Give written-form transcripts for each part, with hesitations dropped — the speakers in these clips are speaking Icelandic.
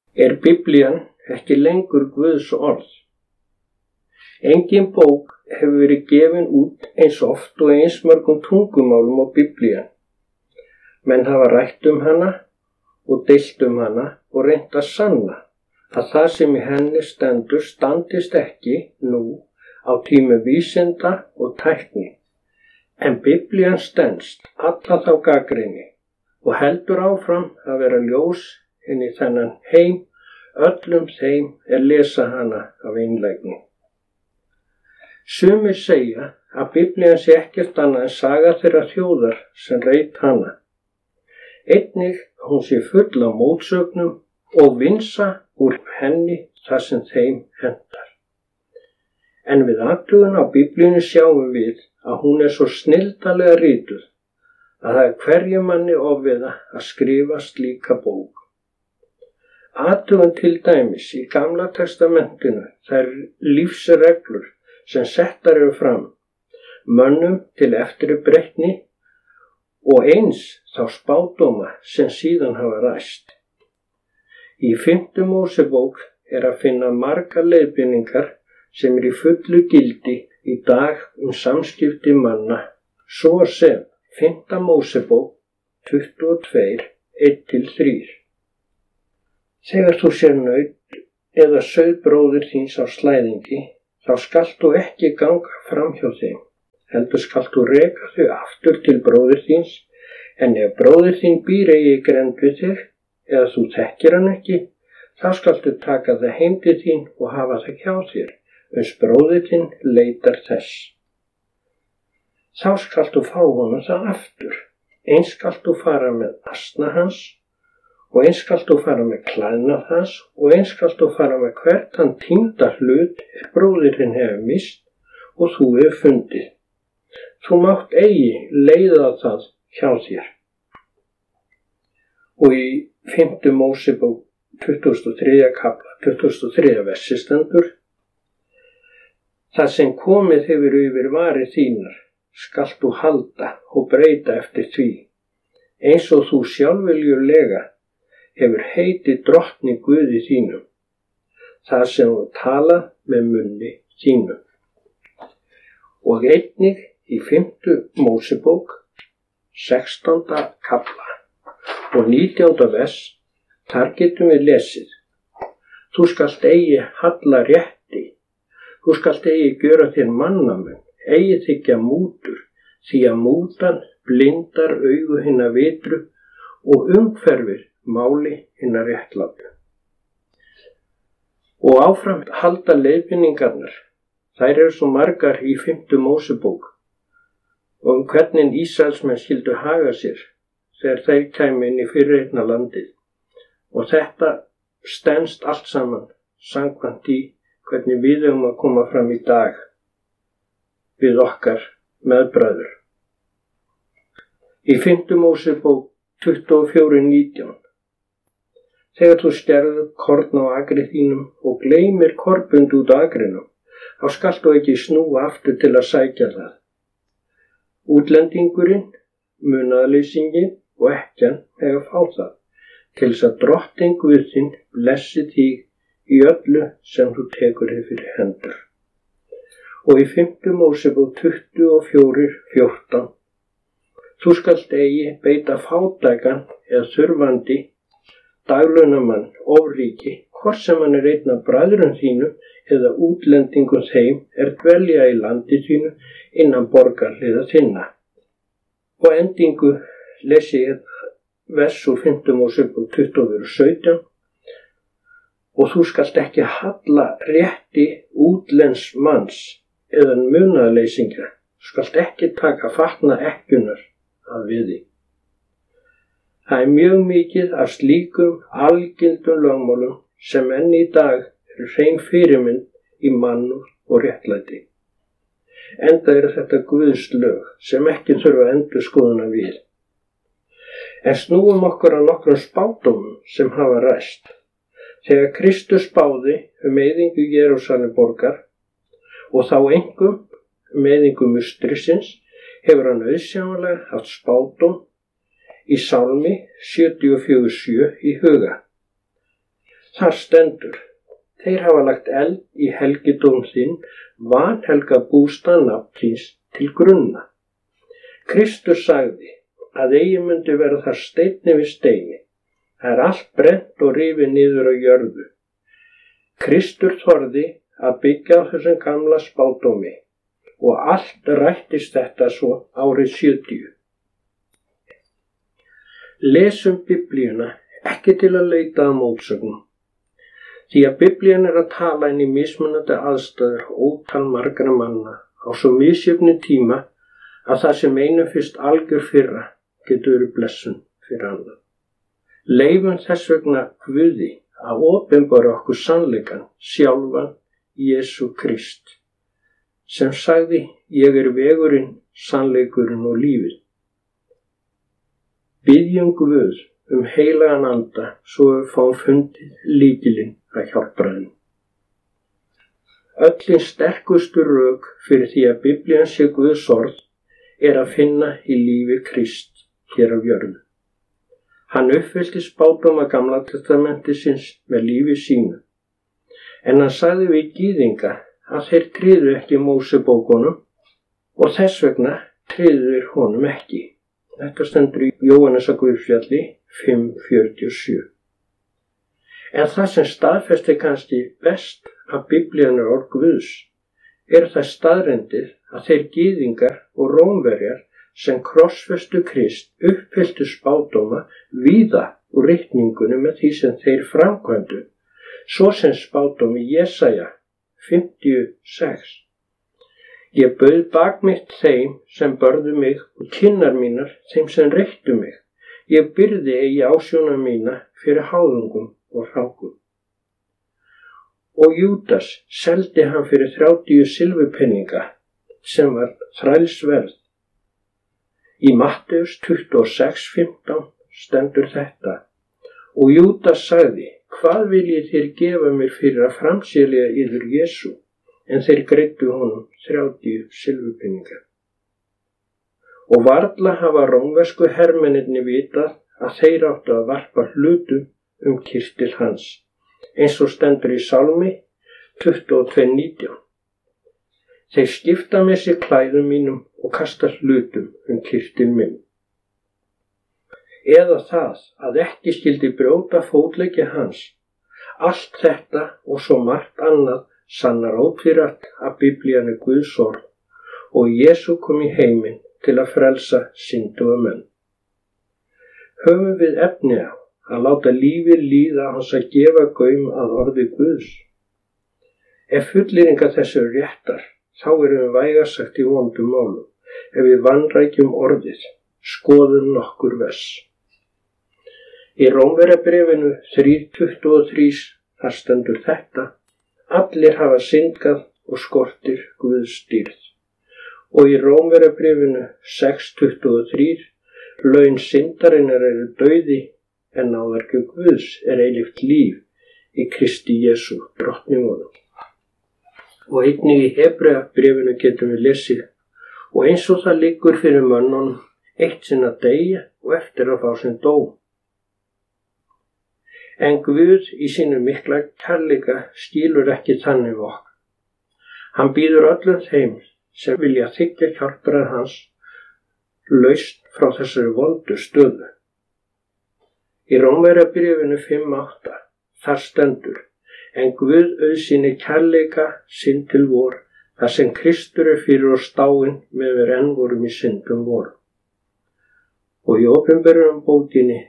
Er Biblían ekki lengur Guðs orð? Engin bók hefur verið gefin út eins oft og eins mörgum tungumálum og Biblían. Menn hafa rætt hana og deilt hana og reynt að sanna að það sem í henni stendur standist ekki nú á tímum vísinda og tækni. En Biblían stenst alla þá gagnrýni og heldur áfram að vera ljós inn í þennan heim öllum þeim lesa hana af einlægni. Sumir segja að Biblían sé ekkert annað en saga þeirra þjóðar sem reit hana. Einnig hún sé full af mótsögnum og vinsa úr henni það sem þeim hentar. En við athugun á Biblíunni sjáum við að hún svo snilldarlega rituð að það hverjum manni ofviða að skrifa slíka bók. Athugun til dæmis í Gamla testamentinu þær lífsreglur sem settar eru fram, mönnum til eftirbreytni og eins þá spádóma sem síðan hafa ræst. Í 5. Mósebók að finna margar leiðbeiningar sem í fullu gildi í dag samskipti manna, svo sem 5. Mósebók 22, 1-3. Þegar þú sér naut eða sauð bróðir þíns á slæðingi, þá skalt þú ekki ganga fram hjá þeim, heldur skalt þú reka þau aftur til bróðir þíns, en ef bróðir þín býr eigi í grennd við þig, eða þú þekkir hann ekki, þá skaltu taka það heim til þín og hafa það hjá þér, uns bróðir þinn leitar þess. Þá skaltu fá honum það aftur, eins skaltu fara með asna hans, og eins skaltu fara með klæðnað hans, og eins skaltu fara með hvert hann týnda hlut bróðirinn hefur mist og þú hefur fundið. Þú mátt eigi leiða það hjá þér. Og í 5. Mósebók 23. kapla 23. versi stendur: Það sem komið hefur yfir varir þínar skalt þú halda og breyta eftir því, eins og þú sjálfviljulega hefur heitið drottni Guði þínum, það sem þú tala með munni þínum. Og einnig í 5. Mósebók 16. kapla og 19. vers, þar getum við lesið: Þú skalt eigi halla rétti, þú skalt eigi gjöra þér mannamun, eigi þiggja mútur, því að mútan blindar augu hinna vitru og umhverfir máli hinna réttlátu. Og áfram halda leiðbeiningarnar, þær eru svo margar í 5. Mósebók, og hvernig Ísraelsmenn skyldu haga sér þegar þeir kæmu inn í fyrirheitna landið. Og þetta stenst allt saman samkvæmt í hvernig við höfum að koma fram í dag við okkar meðbræður. Í 5. Mósebók 24:19: Þegar þú sterður korn á agri þínum og gleymir korbund út á agrinum, þá skalt þú ekki snúa aftur til að sækja það. Útlendingurinn, munaðarleysinginn og ekkjan mega fá það, til þess að drottinn Guð þinn blessi þig í öllu sem þú tekur þig fyrir hendur. Og í 5. Mósebók 24:14: Þú skalt eigi beita fátækan eða þurfandi daglaunamann ofríki, hvort sem hann einn af bræðrum þínum eða útlendingum þeim dvelja í landi þínu innan borgarhliða þinna. Og endingu lesi ég vers úr 5. Mósebók 20:17: Og þú skalt ekki halla rétti útlends manns eða munaðarleysingja, skalt ekki taka fatnað ekkjunnar að viði. Það mjög mikið af slíkum algildum lögmálum sem enn í dag eru hrein fyrirmynd í mannúð og réttlæti. Enda eru þetta Guðs lög sem ekki þurfa endurskoðunar við. En snúum okkur að nokkrum spádómum sem hafa ræst. Þegar Kristus spáði eyðingu Jerúsalemborgar og þá einkum eyðingu mustrisins, hefur hann auðsjáanlega haft spádóm í Sálmi 74:7 í huga. Þar stendur: Þeir hafa lagt eld í helgidóm þinn, vanhelga bústað nafns þíns til grunna. Kristur sagði að eigi myndi vera þar steinn yfir steini. Það er allt brennt og rifið niður á jörðu. Kristur þorði að byggja á þessum gamla spádómi og allt rættist þetta svo árið 70. Lesum Biblíuna ekki til að leita að mótsögnum. Því að Biblían er að tala inn í mismunandi aðstæður ótal margra manna á svo misjöfni tíma að það sem einum finnst algjör firra getur verið blessun fyrir annan. Leifum þess vegna Guði að opinbera okkur sannleikann, sjálfan Jesú Krist, sem sagði: Ég er vegurinn, sannleikurinn og lífið. Biðjum Guð heilagan anda svo við fáum fundið lykilinn að hjálpræðinu. Öllin sterkustu rök fyrir því að Biblían sé Guðs orð er að finna í lífi Krist hér á jörðu. Hann uppfyllti spádóma Gamla testamentisins með lífi sínu, en hann sagði við gyðinga að þeir tryðu ekki Mósebókunum og þess vegna tryðu þeir honum ekki. Þetta stendur í Jóhannesarguðspjalli 5:47. En það sem staðfesti kannski best að Biblían er orð Guðs er það staðreyndið að þeir gyðingar og Rómverjar sem krossfestu Krist uppfylltu spádóma víða úr reikningunum með því sem þeir framkvæmdu, svo sem spádómi Jesaja 56. Ég bauð bak mitt þeim sem börðu mig og kinnar mínar þeim sem reyktu mig. Ég byrði eigi ásjóna mína fyrir háðungum og hrákum. Og Júdas seldi hann fyrir 30 silfurpenninga sem var þrælsverð. Í Matteus 26:15 stendur þetta: Og Júdas sagði: Hvað viljið þér gefa mér fyrir að framselja yður Jesú? En þeir greiddu honum 30 silfurpenninga. Og varla hafa rómversku hermennirnir vitað að þeir áttu að varpa hlutum kyrtil hans, eins og stendur í Sálmi 22:19. Þeir skipta með sér klæðum mínum og kasta hlutum kyrtil minn. Eða það að ekki skyldi brjóta fótleggi hans. Allt þetta og svo margt annað sannar ótvírætt að Biblían er Guðs orð og Jesú kom í heiminn til að frelsa synduga menn. Höfum við efni á að láta lífið líða hans að gefa gaum að orði Guðs? Ef fullyrðingar þessu eru réttar, þá erum við vægast sagt í vondum málum. Ef við vanrækjum orðið, skoðum nokkur vers. Í Rómverjabréfinu 3:23 þar stendur þetta: Allir hafa syndgað og skortir Guðs dýrð. Og í Rómverjabréfinu 6:23: Laun syndarinnar eru dauði, en náðargjöf Guðs er eilíft líf í Kristi Jesú drottni vorum. Og einnig í Hebreabréfinu getum við lesið: Og eins og það liggur fyrir mönnunum eitt sinn að deyja og eftir að fá sinn dóm. En Guð í sínu mikla kærleika skilur ekki þannig okkur. Hann býður öllum þeim sem vilja þiggja hjálpræði hans lausn frá þessari vondu stöðu. Í Rómverjabréfinu 5:8 þar stendur: En Guð auðsýnir kærleika sinn til vor, þar sem Kristur er fyrir oss dáinn meðan við enn vorum í syndum vorum. Og í Opinberunarbókinni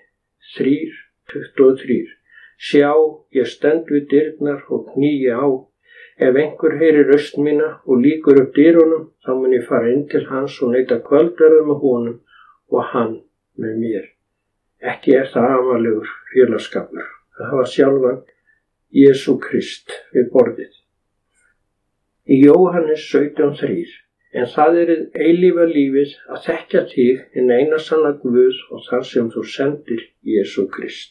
3:23: Sjá, ég stend við dyrnar og knýi á. Ef einhver heyrir röst mína og lýkur upp dyrunum, þá mun ég fara inn til hans og neita kvöldverð með honum og hann með mér. Ekki er það amalegur félagsskapur að hafa sjálfan Jesú Krist við borðið. Í Jóhannes 17:3: En það er eilífa lífið að þekkja þig, hinn eina sanna Guð og þar sem þú sendir Jesú Krist.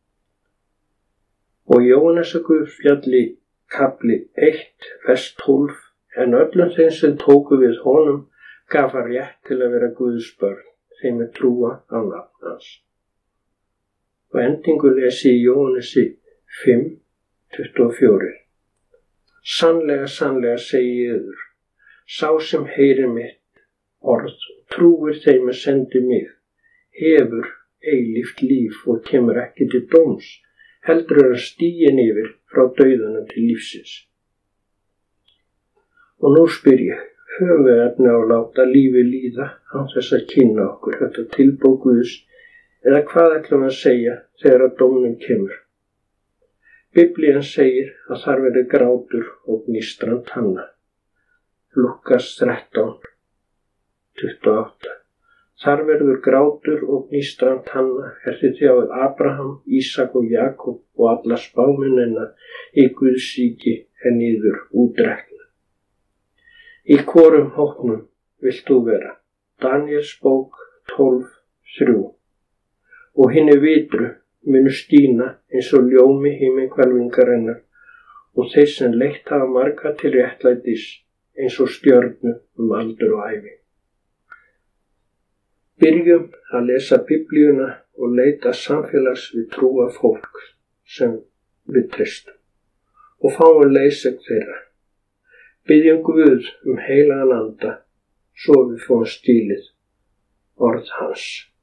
Og Jóhannesarguðspjalli kafli 1:12: En öllum þeim sem tóku við honum gaf hann rétt til að vera Guðs börn, þeim er trúa á nafn hans. Og endingu lesi í Jóhannesi 5, 24. Sannlega, sannlega segi ég yður, sá sem heyrir mitt orð, trúir þeim að sendi mig, hefur eilíft líf og kemur ekki til dóms, heldur hann stiginn yfir frá dauðanum til lífsins. Og nú spyr ég, höfum við efni á að láta lífi líða án þess að kynna okkur þetta tilboð Guðs, eða hvað ætlum að segja þegar að dómnum kemur? Biblían segir að þar verði grátur og gnistran tanna. Lúkas 13, 28. Þar verður grátur og gnistran tanna þið þjáið Abraham, Ísak og Jakob og alla spámennina í Guðs ríki niður útrekna. Í hvorum hópnum vilt þú vera? Daniels bók 12:3. Og hinni vitru munu skína eins og ljómi himinhvelfingarinnar og þeir sem leitt hafa marga til réttlætis eins og stjörnu aldur og ævi. Byrjum að lesa Biblíuna og leita samfélags við trúa fólk sem við treystum og fáum leiðsögn þeirra. Biðjum Guð heilagan anda svo við fáum stílið orð hans.